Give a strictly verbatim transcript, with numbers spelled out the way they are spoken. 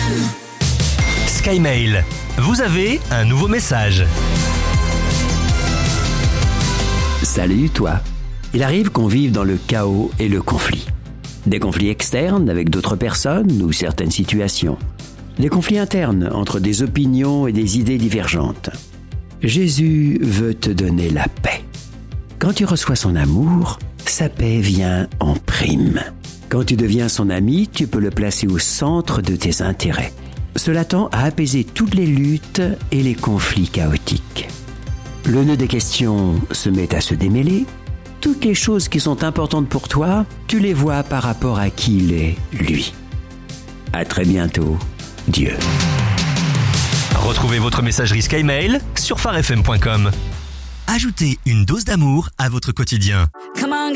Skymail, vous avez un nouveau message. Salut toi. Il arrive qu'on vive dans le chaos et le conflit. Des conflits externes avec d'autres personnes ou certaines situations. Des conflits internes entre des opinions et des idées divergentes. Jésus veut te donner la paix. Quand tu reçois son amour, sa paix vient en prime. Quand tu deviens son ami, tu peux le placer au centre de tes intérêts. Cela tend à apaiser toutes les luttes et les conflits chaotiques. Le nœud des questions se met à se démêler. Toutes les choses qui sont importantes pour toi, tu les vois par rapport à qui il est, lui. À très bientôt, Dieu. Retrouvez votre messagerie Skymail sur phare f m point com. Ajoutez une dose d'amour à votre quotidien. Come on.